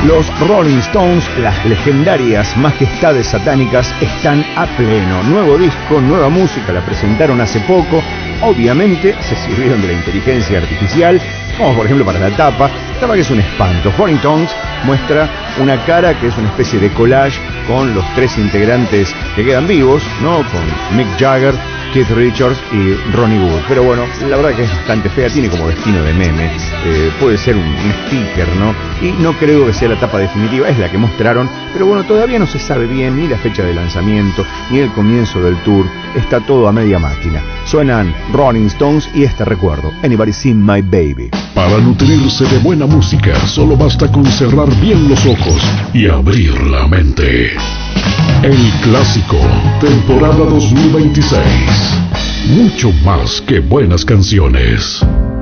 Los Rolling Stones, las legendarias majestades satánicas, están a pleno. Nuevo disco, nueva música, la presentaron hace poco. Obviamente se sirvieron de la inteligencia artificial, como por ejemplo para la tapa que es un espanto. Rolling Stones muestra una cara que es una especie de collage con los tres integrantes que quedan vivos, ¿no? Con Mick Jagger, Keith Richards y Ronnie Wood. Pero bueno, la verdad que es bastante fea, tiene como destino de meme, puede ser un sticker, ¿no? Y no creo que sea la tapa definitiva, es la que mostraron, pero bueno, todavía no se sabe bien ni la fecha de lanzamiento, ni el comienzo del tour, está todo a media máquina. Suenan Rolling Stones y este recuerdo, Anybody Seen My Baby. Para nutrirse de buena música, solo basta con cerrar bien los ojos y abrir la mente. El Clásico, temporada 2026. Mucho más que buenas canciones.